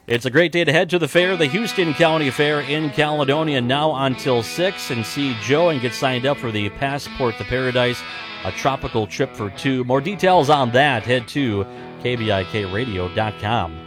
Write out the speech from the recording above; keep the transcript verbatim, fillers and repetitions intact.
It's a great day to head to the fair, the Houston County Fair in Caledonia, now until six, and see Joe and get signed up for the Passport to Paradise, a tropical trip for two. More details on that, head to K B I K radio dot com.